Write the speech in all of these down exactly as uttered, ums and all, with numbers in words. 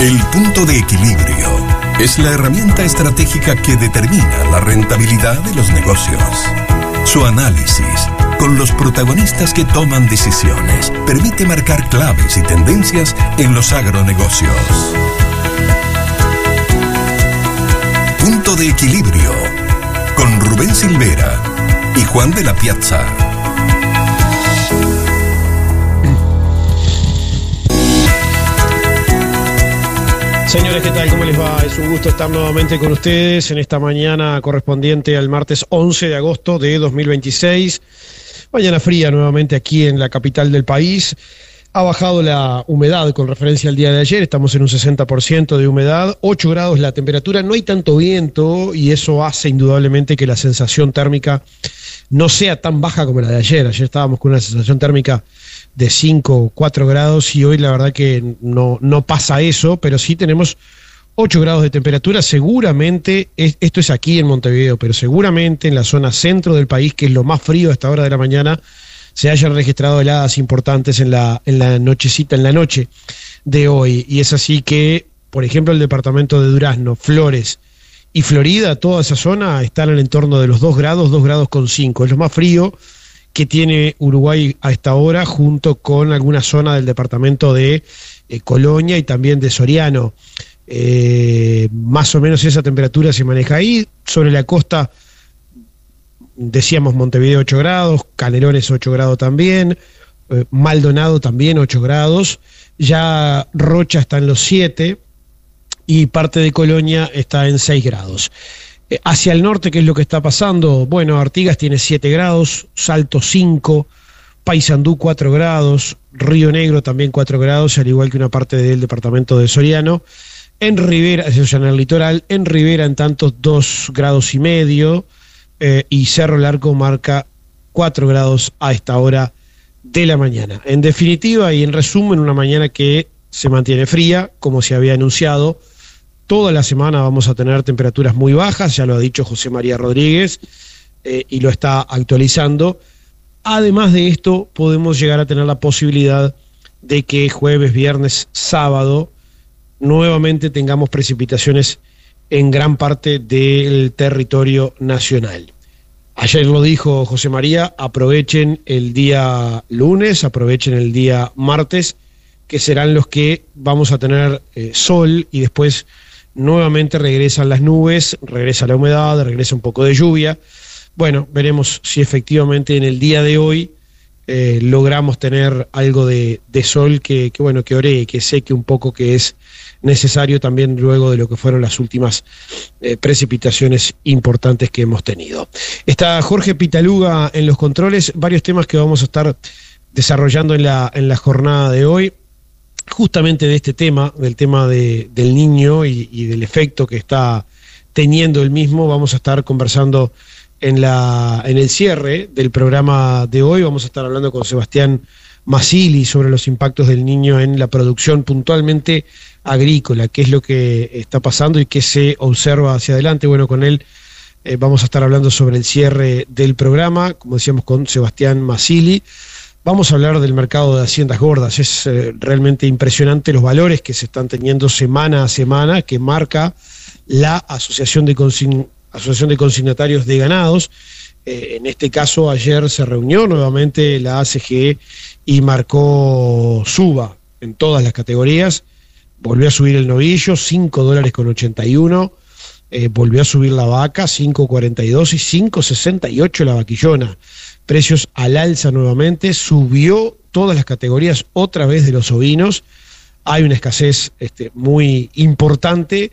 El punto de equilibrio es la herramienta estratégica que determina la rentabilidad de los negocios. Su análisis, con los protagonistas que toman decisiones, permite marcar claves y tendencias en los agronegocios. Punto de equilibrio, con Rubén Silvera y Juan de la Piazza. Señores, ¿qué tal? ¿Cómo les va? Es un gusto estar nuevamente con ustedes en esta mañana correspondiente al martes once de agosto de dos mil veintiséis. Mañana fría nuevamente aquí en la capital del país. Ha bajado la humedad con referencia al día de ayer, estamos en un sesenta por ciento de humedad, ocho grados la temperatura, no hay tanto viento y eso hace indudablemente que la sensación térmica no sea tan baja como la de ayer. Ayer estábamos con una sensación térmica de cinco o cuatro grados y hoy la verdad que no, no pasa eso, pero sí tenemos ocho grados de temperatura. Seguramente, es, esto es aquí en Montevideo, pero seguramente en la zona centro del país, que es lo más frío a esta hora de la mañana, se hayan registrado heladas importantes en la, en la nochecita, en la noche de hoy. Y es así que, por ejemplo, el departamento de Durazno, Flores y Florida, toda esa zona están en el entorno de los dos grados, dos grados con cinco. Es lo más frío que tiene Uruguay a esta hora, junto con alguna zona del departamento de eh, Colonia y también de Soriano. Eh, más o menos esa temperatura se maneja ahí. Sobre la costa, decíamos Montevideo ocho grados, Canelones ocho grados también, eh, Maldonado también ocho grados, ya Rocha está en los siete y parte de Colonia está en seis grados. Hacia el norte, ¿qué es lo que está pasando? Bueno, Artigas tiene siete grados, Salto cinco, Paysandú cuatro grados, Río Negro también cuatro grados, al igual que una parte del departamento de Soriano. En Rivera, o sea, en el litoral, en Rivera en tanto dos grados y medio, eh, y Cerro Largo marca cuatro grados a esta hora de la mañana. En definitiva y en resumen, una mañana que se mantiene fría, como se había anunciado. Toda la semana vamos a tener temperaturas muy bajas, ya lo ha dicho José María Rodríguez, eh, y lo está actualizando. Además de esto, podemos llegar a tener la posibilidad de que jueves, viernes, sábado, nuevamente tengamos precipitaciones en gran parte del territorio nacional. Ayer lo dijo José María, aprovechen el día lunes, aprovechen el día martes, que serán los que vamos a tener eh, sol y después nuevamente regresan las nubes, regresa la humedad, regresa un poco de lluvia. Bueno, veremos si efectivamente en el día de hoy eh, logramos tener algo de, de sol que, que, bueno, que oree, que seque un poco, que es necesario también luego de lo que fueron las últimas eh, precipitaciones importantes que hemos tenido. Está Jorge Pitaluga en los controles, varios temas que vamos a estar desarrollando en la, en la jornada de hoy. Justamente de este tema, del tema de, del niño y, y del efecto que está teniendo el mismo, vamos a estar conversando en, la, en el cierre del programa de hoy. Vamos a estar hablando con Sebastián Masili sobre los impactos del niño en la producción puntualmente agrícola, qué es lo que está pasando y qué se observa hacia adelante. Bueno, con él eh, vamos a estar hablando sobre el cierre del programa, como decíamos, con Sebastián Masili. Vamos a hablar del mercado de haciendas gordas. Es eh, realmente impresionante los valores que se están teniendo semana a semana, que marca la Asociación de, Consign- Asociación de Consignatarios de Ganados. Eh, en este caso, ayer se reunió nuevamente la A C G y marcó suba en todas las categorías. Volvió a subir el novillo, cinco dólares con ochenta y uno. Eh, volvió a subir la vaca, cinco cuarenta y dos y cinco sesenta y ocho la vaquillona. Precios al alza nuevamente, subió todas las categorías otra vez de los ovinos. Hay una escasez este, muy importante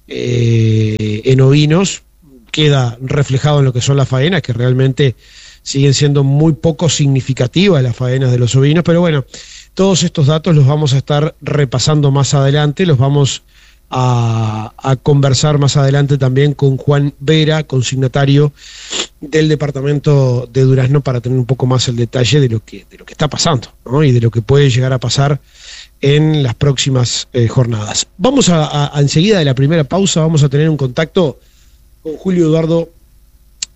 eh, en ovinos, queda reflejado en lo que son las faenas, que realmente siguen siendo muy poco significativas las faenas de los ovinos, pero bueno, todos estos datos los vamos a estar repasando más adelante, los vamos a, a conversar más adelante también con Juan Vera, consignatario del departamento de Durazno, para tener un poco más el detalle de lo que, de lo que está pasando, ¿no? Y de lo que puede llegar a pasar en las próximas eh, jornadas. Vamos a, a, a enseguida de la primera pausa, vamos a tener un contacto con Julio Eduardo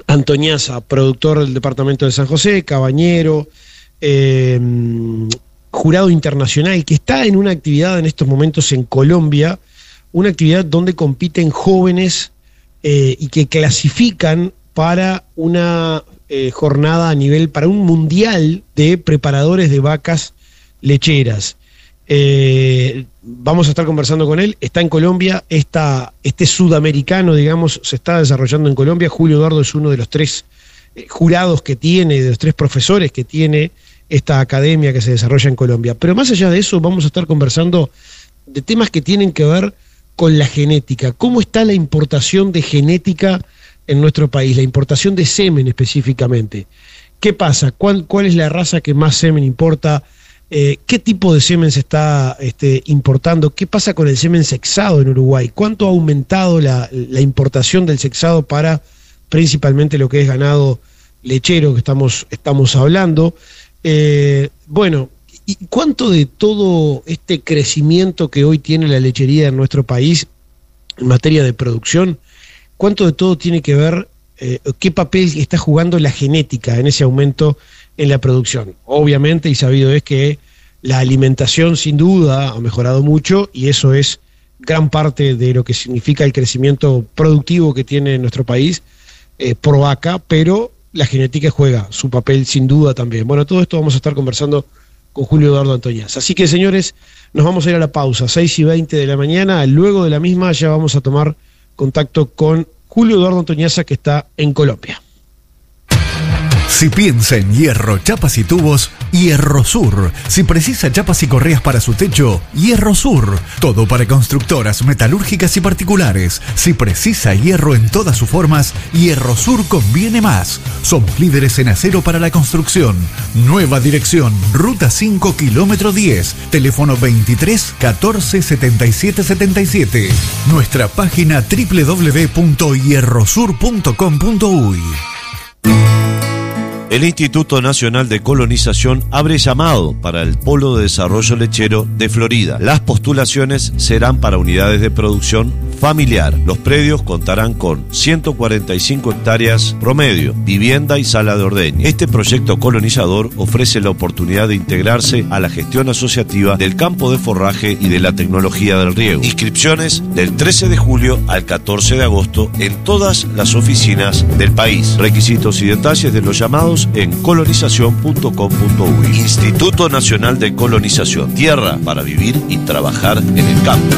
Antoniaza, productor del departamento de San José, cabañero, eh, jurado internacional que está en una actividad en estos momentos en Colombia, una actividad donde compiten jóvenes eh, y que clasifican para una eh, jornada a nivel, para un mundial de preparadores de vacas lecheras. Eh, vamos a estar conversando con él, está en Colombia, esta, este sudamericano, digamos, se está desarrollando en Colombia. Julio Eduardo es uno de los tres eh, jurados que tiene, de los tres profesores que tiene esta academia que se desarrolla en Colombia. Pero más allá de eso, vamos a estar conversando de temas que tienen que ver con la genética. ¿Cómo está la importación de genética en nuestro país? La importación de semen específicamente. ¿Qué pasa? ¿Cuál, cuál es la raza que más semen importa? Eh, ¿Qué tipo de semen se está este, importando? ¿Qué pasa con el semen sexado en Uruguay? ¿Cuánto ha aumentado la, la importación del sexado para principalmente lo que es ganado lechero que estamos, estamos hablando? Eh, bueno, ¿y cuánto de todo este crecimiento que hoy tiene la lechería en nuestro país en materia de producción, cuánto de todo tiene que ver, eh, qué papel está jugando la genética en ese aumento en la producción? Obviamente, y sabido es que la alimentación sin duda ha mejorado mucho y eso es gran parte de lo que significa el crecimiento productivo que tiene nuestro país eh, por vaca, pero la genética juega su papel sin duda también. Bueno, todo esto vamos a estar conversando con Julio Eduardo Antoñaz. Así que, señores, nos vamos a ir a la pausa, seis y veinte de la mañana. Luego de la misma ya vamos a tomar contacto con Julio Eduardo Antoñaza, que está en Colombia. Si piensa en hierro, chapas y tubos, Hierro Sur. Si precisa chapas y correas para su techo, Hierro Sur. Todo para constructoras, metalúrgicas y particulares. Si precisa hierro en todas sus formas, Hierro Sur conviene más. Somos líderes en acero para la construcción. Nueva dirección, Ruta cinco, kilómetro diez. Teléfono veintitrés catorce setenta y siete setenta y siete. Nuestra página doble u doble u doble u punto hierro sur punto com punto uy. El Instituto Nacional de Colonización abre llamado para el Polo de Desarrollo Lechero de Florida. Las postulaciones serán para unidades de producción familiar. Los predios contarán con ciento cuarenta y cinco hectáreas promedio, vivienda y sala de ordeño. Este proyecto colonizador ofrece la oportunidad de integrarse a la gestión asociativa del campo de forraje y de la tecnología del riego. Inscripciones del trece de julio al catorce de agosto en todas las oficinas del país. Requisitos y detalles de los llamados en colonización punto com punto uy. Instituto Nacional de Colonización. Tierra para vivir y trabajar en el campo.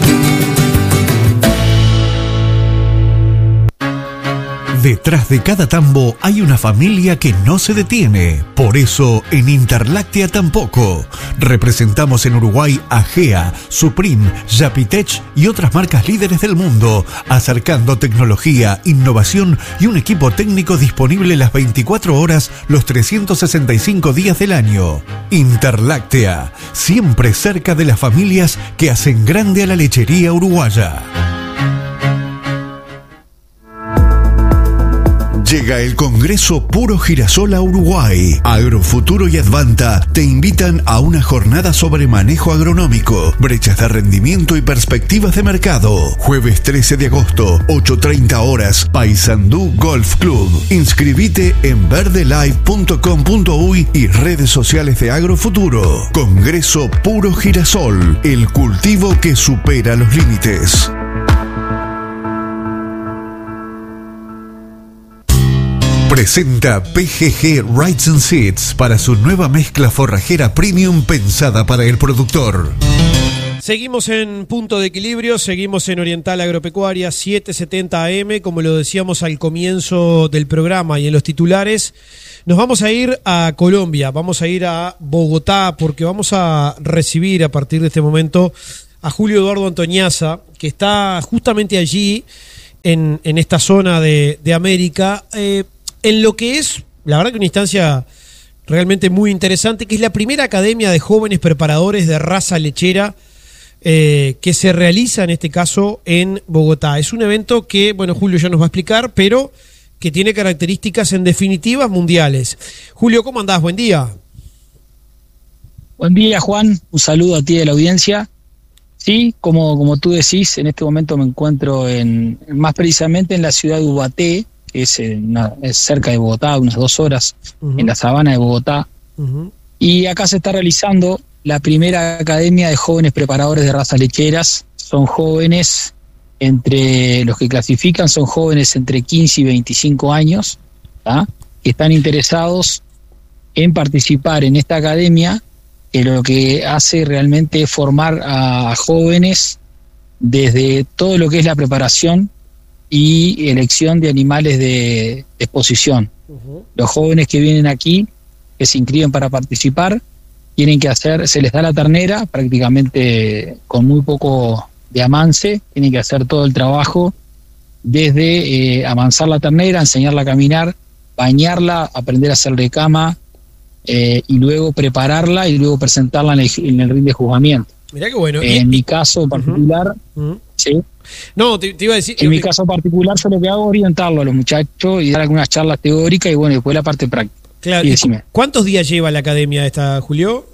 Detrás de cada tambo hay una familia que no se detiene. Por eso, en Interláctea tampoco. Representamos en Uruguay a Gea, Supreme, Yapitech y otras marcas líderes del mundo, acercando tecnología, innovación y un equipo técnico disponible las veinticuatro horas, los trescientos sesenta y cinco días del año. Interláctea, siempre cerca de las familias que hacen grande a la lechería uruguaya. Llega el Congreso Puro Girasol a Uruguay. Agrofuturo y Advanta te invitan a una jornada sobre manejo agronómico, brechas de rendimiento y perspectivas de mercado. Jueves trece de agosto, ocho treinta horas, Paysandú Golf Club. Inscribite en verde live punto com punto uy y redes sociales de Agrofuturo. Congreso Puro Girasol, el cultivo que supera los límites. Presenta P G G Rides and Seeds para su nueva mezcla forrajera premium pensada para el productor. Seguimos en Punto de Equilibrio, seguimos en Oriental Agropecuaria setecientos setenta A M, como lo decíamos al comienzo del programa y en los titulares. Nos vamos a ir a Colombia, vamos a ir a Bogotá, porque vamos a recibir a partir de este momento a Julio Eduardo Antoñaza, que está justamente allí en, en esta zona de, de América, eh, en lo que es, la verdad que una instancia realmente muy interesante, que es la primera academia de jóvenes preparadores de raza lechera eh, que se realiza en este caso en Bogotá. Es un evento que, bueno, Julio ya nos va a explicar, pero que tiene características en definitivas mundiales. Julio, ¿cómo andás? Buen día. Buen día, Juan. Un saludo a ti de la audiencia. Sí, como, como tú decís, en este momento me encuentro en, más precisamente en la ciudad de Ubaté, que es, una, es cerca de Bogotá, unas dos horas, uh-huh. en la sabana de Bogotá. Uh-huh. Y acá se está realizando la primera academia de jóvenes preparadores de razas lecheras. Son jóvenes, entre los que clasifican, son jóvenes entre quince y veinticinco años, ¿tá? Que están interesados en participar en esta academia, que lo que hace realmente es formar a jóvenes desde todo lo que es la preparación y elección de animales de, de exposición. Uh-huh. Los jóvenes que vienen aquí, que se inscriben para participar, tienen que hacer, se les da la ternera prácticamente con muy poco de amance, tienen que hacer todo el trabajo desde eh, amansar la ternera, enseñarla a caminar, bañarla, aprender a hacerle cama, eh, y luego prepararla y luego presentarla en el, en el ring de juzgamiento. Mirá qué bueno. En y, mi caso particular, uh-huh. ¿sí? No, te, te iba a decir. En mi te... caso particular, yo lo que hago es orientarlo a los muchachos y dar algunas charlas teóricas y bueno, después la parte práctica. Claro. Y ¿cuántos días lleva la academia esta, Julio?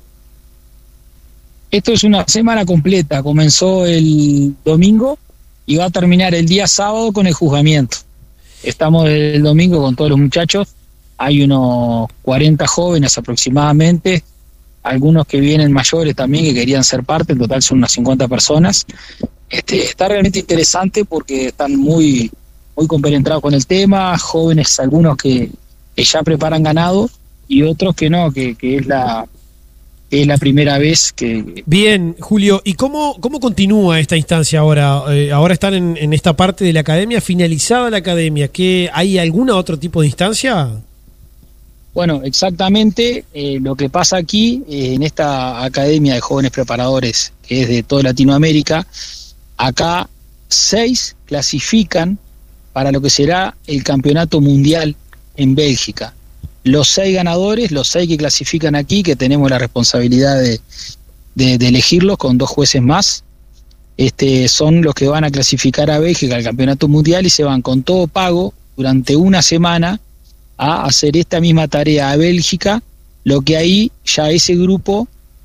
Esto es una semana completa. Comenzó el domingo y va a terminar el día sábado con el juzgamiento. Estamos el domingo con todos los muchachos. Hay unos cuarenta jóvenes aproximadamente, algunos que vienen mayores también que querían ser parte, en total son unas cincuenta personas. Este, está realmente interesante porque están muy, muy compenetrados con el tema, jóvenes algunos que, que ya preparan ganado y otros que no, que, que es la es la primera vez que... Bien, Julio, ¿y cómo, cómo continúa esta instancia ahora? Eh, ahora están en, en esta parte de la academia, finalizada la academia, ¿qué, ¿hay alguna otro tipo de instancia? Bueno, exactamente eh, lo que pasa aquí, eh, en esta academia de jóvenes preparadores, que es de toda Latinoamérica, acá seis clasifican para lo que será el campeonato mundial en Bélgica. Los seis ganadores, los seis que clasifican aquí, que tenemos la responsabilidad de, de, de elegirlos con dos jueces más, este, son los que van a clasificar a Bélgica al campeonato mundial y se van con todo pago durante una semana a hacer esta misma tarea a Bélgica, lo que ahí ya ese grupo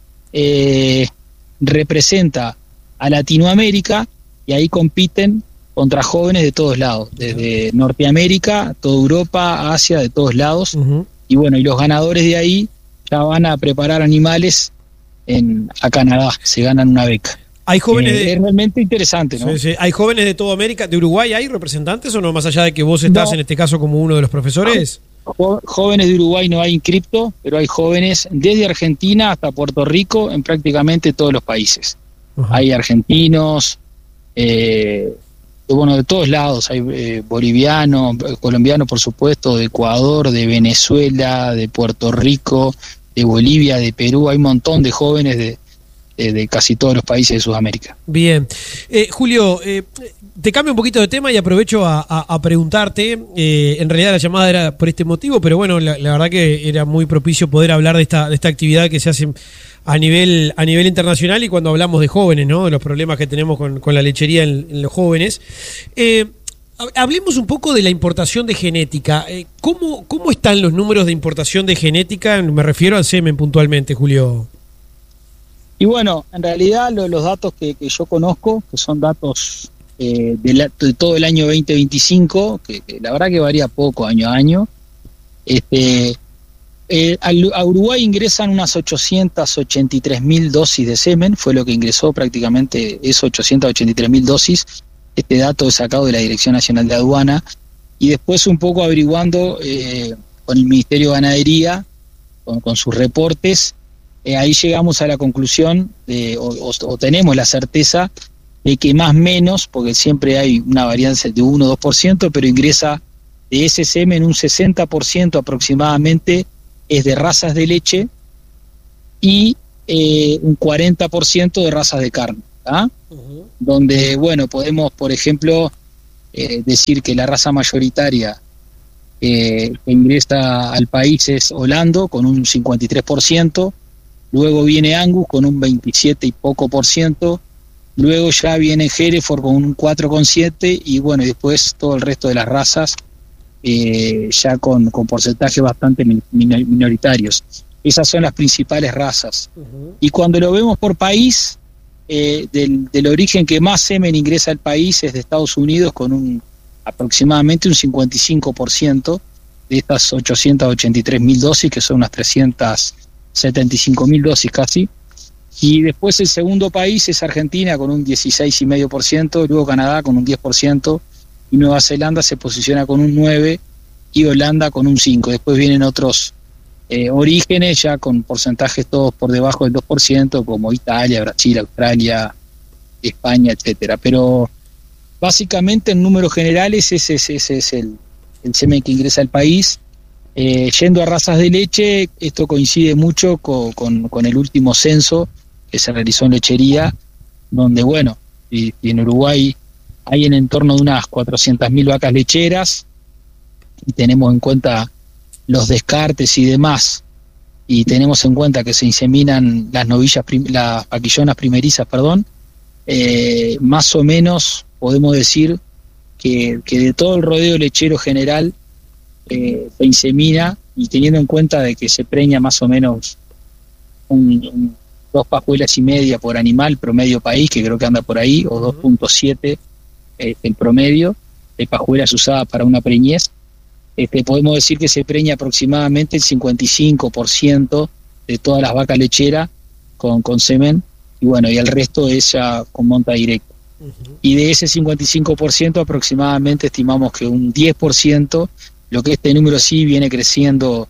eh, representa a Latinoamérica y ahí compiten contra jóvenes de todos lados, desde Norteamérica, toda Europa, Asia, de todos lados. Uh-huh. Y bueno, y los ganadores de ahí ya van a preparar animales en a Canadá, se ganan una beca. Hay jóvenes eh, de... Es realmente interesante, ¿no? Sí, sí. ¿Hay jóvenes de toda América? ¿De Uruguay hay representantes o no? Más allá de que vos estás no. en este caso como uno de los profesores. Jo- jóvenes de Uruguay no hay inscripto, pero hay jóvenes desde Argentina hasta Puerto Rico en prácticamente todos los países. Uh-huh. Hay argentinos, eh, de, bueno, de todos lados. Hay eh, bolivianos, colombianos, por supuesto, de Ecuador, de Venezuela, de Puerto Rico, de Bolivia, de Perú. Hay un montón de jóvenes de De, de casi todos los países de Sudamérica. Bien. Eh, Julio, eh, te cambio un poquito de tema y aprovecho a, a, a preguntarte, eh, en realidad la llamada era por este motivo, pero bueno, la, la verdad que era muy propicio poder hablar de esta, de esta actividad que se hace a nivel, a nivel internacional y cuando hablamos de jóvenes, ¿no? De los problemas que tenemos con, con la lechería en, en los jóvenes. Eh, Hablemos un poco de la importación de genética. Eh, ¿cómo, ¿Cómo están los números de importación de genética? Me refiero al semen puntualmente, Julio. Y bueno, en realidad lo, los datos que, que yo conozco, que son datos eh, de, la, de todo el año veinte veinticinco, que, que la verdad que varía poco año a año, este, eh, a, a Uruguay ingresan unas ochocientas ochenta y tres mil dosis de semen, fue lo que ingresó prácticamente, eso ochocientas ochenta y tres mil dosis, este dato es sacado de la Dirección Nacional de Aduana, y después un poco averiguando eh, con el Ministerio de Ganadería, con, con sus reportes, Eh, ahí llegamos a la conclusión, de, o, o, o tenemos la certeza de que más o menos, porque siempre hay una varianza de uno o dos por ciento, pero ingresa de ese semen un sesenta por ciento aproximadamente es de razas de leche y eh, un cuarenta por ciento de razas de carne, ¿ah? Uh-huh. Donde, bueno, podemos, por ejemplo, eh, decir que la raza mayoritaria eh, que ingresa al país es Holando con un cincuenta y tres por ciento, luego viene Angus con un veintisiete y poco por ciento, luego ya viene Hereford con un cuatro coma siete y bueno, y después todo el resto de las razas eh, ya con, con porcentajes bastante min- minoritarios. Esas son las principales razas. Uh-huh. Y cuando lo vemos por país, eh, del, del origen que más semen ingresa al país es de Estados Unidos con un aproximadamente un cincuenta y cinco por ciento de estas ochocientas ochenta y tres mil dosis, que son unas trescientas setenta y cinco mil dosis casi. Y después el segundo país es Argentina con un dieciséis coma cinco por ciento, luego Canadá con un diez por ciento, y Nueva Zelanda se posiciona con un nueve por ciento y Holanda con un cinco por ciento. Después vienen otros eh, orígenes ya con porcentajes todos por debajo del dos por ciento, como Italia, Brasil, Australia, España, etcétera. Pero básicamente en números generales ese, ese, ese es el, el semen que ingresa al país. Eh, yendo a razas de leche, esto coincide mucho con, con, con el último censo que se realizó en lechería, donde, bueno, y, y en Uruguay hay en entorno de unas cuatrocientas mil vacas lecheras, y tenemos en cuenta los descartes y demás, y tenemos en cuenta que se inseminan las novillas, prim- las vaquillonas primerizas, perdón, eh, más o menos podemos decir que, que de todo el rodeo lechero general eh, se insemina, y teniendo en cuenta de que se preña más o menos un, un, dos pajuelas y media por animal promedio país, que creo que anda por ahí, o dos punto siete eh, el promedio de pajuelas usadas para una preñez. Este, podemos decir que se preña aproximadamente el cincuenta y cinco por ciento de todas las vacas lecheras con, con semen, y bueno, y el resto es ya con monta directa. Uh-huh. Y de ese cincuenta y cinco por ciento aproximadamente estimamos que un diez por ciento, lo que este número sí viene creciendo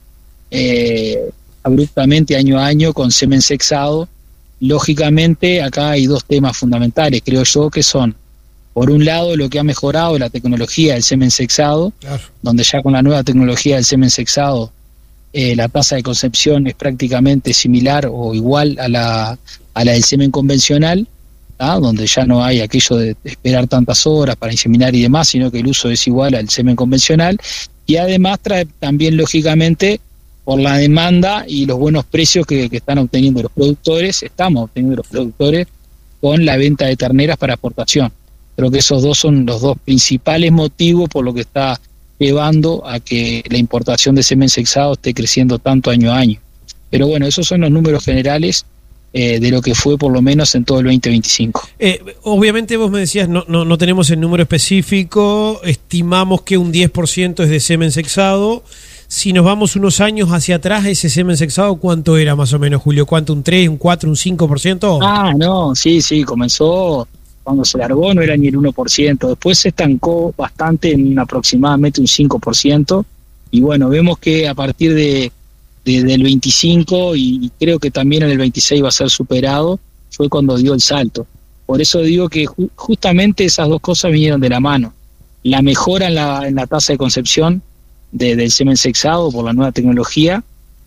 eh, abruptamente año a año con semen sexado. Lógicamente acá hay dos temas fundamentales, creo yo, que son, por un lado, lo que ha mejorado la tecnología del semen sexado, claro, donde ya con la nueva tecnología del semen sexado eh, la tasa de concepción es prácticamente similar o igual a la, a la del semen convencional, ¿tá? Donde ya no hay aquello de esperar tantas horas para inseminar y demás, sino que el uso es igual al semen convencional, y además trae también, lógicamente, por la demanda y los buenos precios que, que están obteniendo los productores, estamos obteniendo los productores con la venta de terneras para exportación. Creo que esos dos son los dos principales motivos por lo que está llevando a que la importación de semen sexado esté creciendo tanto año a año. Pero bueno, esos son los números generales eh, de lo que fue por lo menos en todo el veinte veinticinco. Eh, obviamente vos me decías, no, no, no tenemos el número específico, estimamos que un diez por ciento es de semen sexado. Si nos vamos unos años hacia atrás, ese semen sexado, ¿cuánto era más o menos, Julio? ¿Cuánto? ¿Un tres, un cuatro, un cinco por ciento? Ah, no, sí, sí, comenzó... Cuando se largó no era ni el uno por ciento, después se estancó bastante en aproximadamente un cinco por ciento, y bueno, vemos que a partir de, de del veinticinco, y creo que también en el veintiséis va a ser superado, fue cuando dio el salto. Por eso digo que ju- justamente esas dos cosas vinieron de la mano. La mejora en la, en la tasa de concepción de, del semen sexado por la nueva tecnología,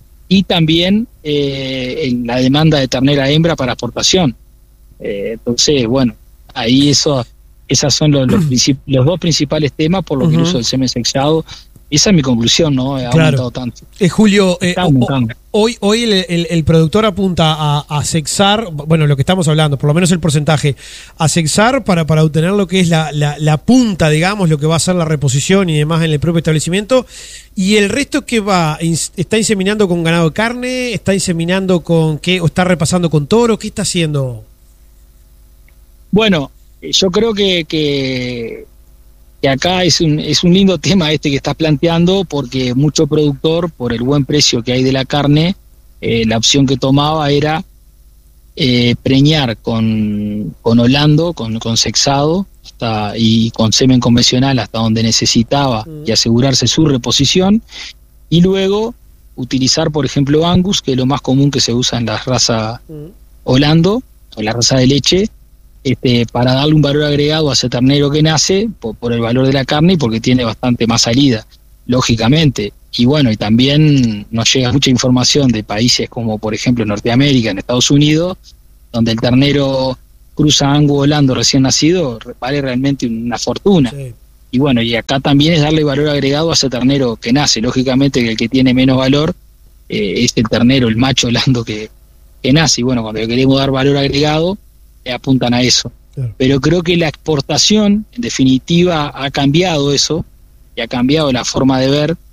y también eh, en la demanda de ternera hembra para exportación. Eh, entonces, bueno, ahí eso, esos son los, los, princip- los dos principales temas por lo uh-huh. que el uso del semen sexado. Esa es mi conclusión, ¿no? Ha claro. aumentado tanto. Eh, Julio, eh, o, hoy, hoy el, el, el productor apunta a, a sexar, bueno, lo que estamos hablando, por lo menos el porcentaje, a sexar para, para obtener lo que es la, la, la punta, digamos, lo que va a ser la reposición y demás en el propio establecimiento. Y el resto que va, ¿está inseminando con ganado de carne? ¿Está inseminando con qué? ¿O está repasando con toro? ¿Qué está haciendo? Bueno, yo creo que, que, que acá es un, es un lindo tema este que estás planteando, porque mucho productor, por el buen precio que hay de la carne, eh, la opción que tomaba era eh, preñar con, con holando, con, con sexado, hasta, y con semen convencional hasta donde necesitaba, mm. y asegurarse su reposición, y luego utilizar, por ejemplo, Angus, que es lo más común que se usa en la raza mm. holando, o la raza de leche, Este, para darle un valor agregado a ese ternero que nace por, por el valor de la carne y porque tiene bastante más salida, lógicamente. Y bueno, y también nos llega mucha información de países como por ejemplo Norteamérica, en Estados Unidos, donde el ternero cruza Angus holando recién nacido, vale realmente una fortuna. Sí. Y bueno, y acá también es darle valor agregado a ese ternero que nace. Lógicamente que el que tiene menos valor eh, es el ternero, el macho holando que, que nace. Y bueno, cuando le queremos dar valor agregado, apuntan a eso. Claro. Pero creo que la exportación, en definitiva, ha cambiado eso, y ha cambiado la forma de ver